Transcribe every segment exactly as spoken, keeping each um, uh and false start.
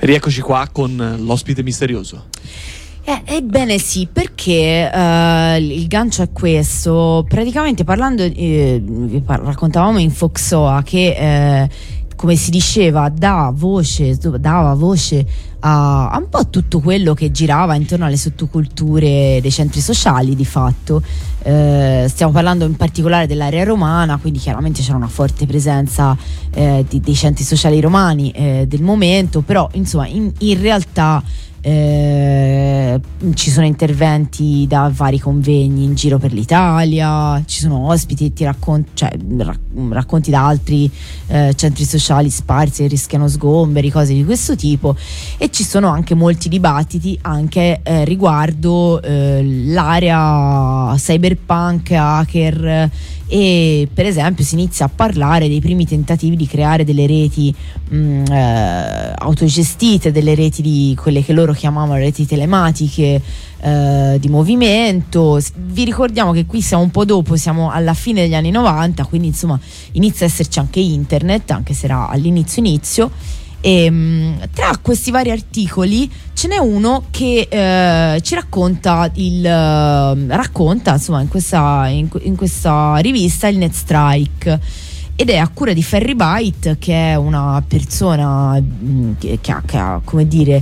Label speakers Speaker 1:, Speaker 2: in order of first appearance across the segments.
Speaker 1: Rieccoci qua con l'ospite misterioso.
Speaker 2: Eh, ebbene sì, perché uh, il gancio è questo. Praticamente parlando, eh, vi par- raccontavamo in Foxoa che eh, come si diceva dà voce, dava voce a, a un po' tutto quello che girava intorno alle sottoculture dei centri sociali di fatto. Eh, stiamo parlando in particolare dell'area romana, quindi chiaramente c'era una forte presenza eh, di, dei centri sociali romani eh, del momento, però insomma in, in realtà Eh, ci sono interventi da vari convegni in giro per l'Italia, ci sono ospiti che ti raccont- cioè, rac- racconti da altri eh, centri sociali sparsi che rischiano sgomberi, cose di questo tipo, e ci sono anche molti dibattiti anche eh, riguardo eh, l'area cyberpunk, hacker, e per esempio si inizia a parlare dei primi tentativi di creare delle reti mh, eh, autogestite, delle reti di quelle che loro chiamavano reti telematiche eh, di movimento. Vi ricordiamo che qui siamo un po' dopo, siamo alla fine degli anni novanta, quindi insomma inizia a esserci anche internet, anche se era all'inizio inizio. E, mh, tra questi vari articoli ce n'è uno che eh, ci racconta il uh, racconta insomma in questa, in, in questa rivista il NetStrike, ed è a cura di Ferry Byte, che è una persona mh, che, che, ha, che ha come dire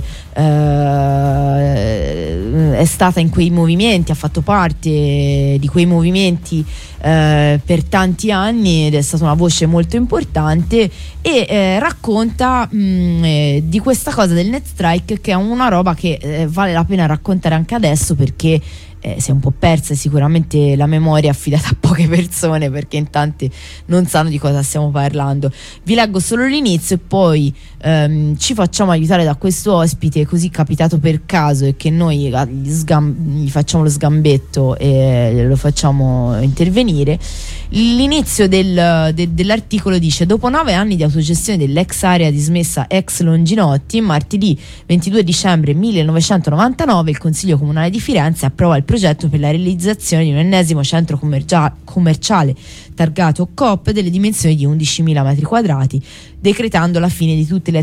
Speaker 2: eh, è stata in quei movimenti, ha fatto parte di quei movimenti eh, per tanti anni ed è stata una voce molto importante, e eh, racconta mh, eh, di questa cosa del NetStrike, che è una roba che eh, vale la pena raccontare anche adesso, perché Eh, si è un po' persa e sicuramente la memoria è affidata a poche persone, perché in tanti non sanno di cosa stiamo parlando. Vi leggo solo l'inizio e poi ehm, ci facciamo aiutare da questo ospite così capitato per caso, e che noi gli, sgam- gli facciamo lo sgambetto e lo facciamo intervenire. L'inizio del, de- dell'articolo dice: dopo nove anni di autogestione dell'ex area dismessa ex Longinotti, martedì ventidue dicembre millenovecentonovantanove il Consiglio Comunale di Firenze approva il progetto per la realizzazione di un ennesimo centro commercia- commerciale targato Coop delle dimensioni di undicimila metri quadrati, decretando la fine di tutte le